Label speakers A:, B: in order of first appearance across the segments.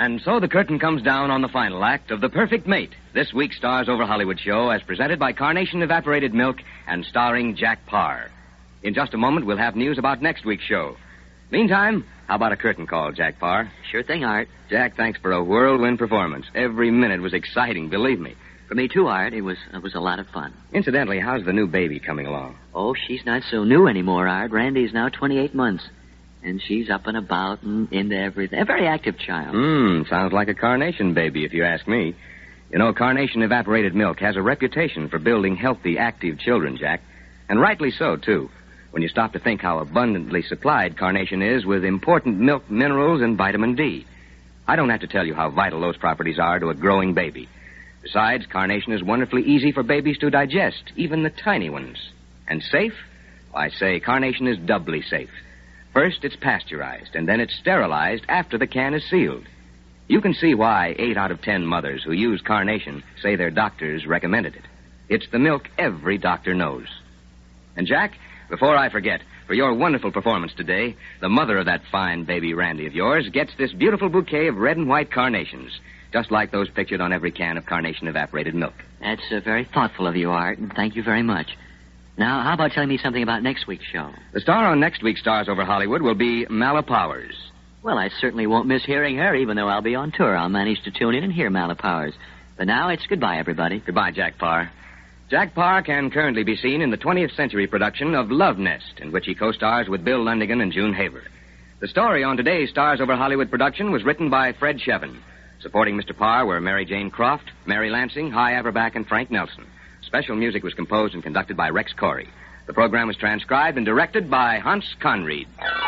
A: And so the curtain comes down on the final act of The Perfect Mate, this week's Stars Over Hollywood show, as presented by Carnation Evaporated Milk and starring Jack Parr. In just a moment, we'll have news about next week's show. Meantime, how about a curtain call, Jack Parr?
B: Sure thing, Art.
A: Jack, thanks for a whirlwind performance. Every minute was exciting, believe me.
B: For me, too, Art. It was a lot of fun.
A: Incidentally, how's the new baby coming along?
B: Oh, she's not so new anymore, Art. Randy's now 28 months. And she's up and about and into everything. A very active child.
A: Sounds like a Carnation baby, if you ask me. You know, Carnation Evaporated Milk has a reputation for building healthy, active children, Jack. And rightly so, too, when you stop to think how abundantly supplied Carnation is with important milk minerals and vitamin D. I don't have to tell you how vital those properties are to a growing baby. Besides, Carnation is wonderfully easy for babies to digest, even the tiny ones. And safe? I say Carnation is doubly safe. First, it's pasteurized, and then it's sterilized after the can is sealed. You can see why 8 out of 10 mothers who use Carnation say their doctors recommended it. It's the milk every doctor knows. And, Jack, before I forget, for your wonderful performance today, the mother of that fine baby Randy of yours gets this beautiful bouquet of red and white carnations, just like those pictured on every can of Carnation Evaporated Milk.
B: That's very thoughtful of you, Art, and thank you very much. Now, how about telling me something about next week's show?
A: The star on next week's Stars Over Hollywood will be Mala Powers.
B: Well, I certainly won't miss hearing her, even though I'll be on tour. I'll manage to tune in and hear Mala Powers. But now it's goodbye, everybody.
A: Goodbye, Jack Parr. Jack Parr can currently be seen in the 20th century production of Love Nest, in which he co-stars with Bill Lundigan and June Haver. The story on today's Stars Over Hollywood production was written by Fred Shevin. Supporting Mr. Parr were Mary Jane Croft, Mary Lansing, Hy Averback, and Frank Nelson. Special music was composed and conducted by Rex Corey. The program was transcribed and directed by Hans Conried.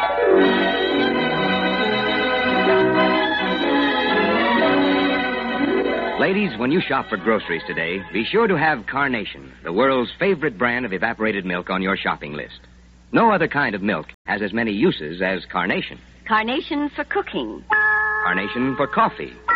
A: Ladies, when you shop for groceries today, be sure to have Carnation, the world's favorite brand of evaporated milk, on your shopping list. No other kind of milk has as many uses as Carnation.
C: Carnation for cooking.
A: Carnation for coffee.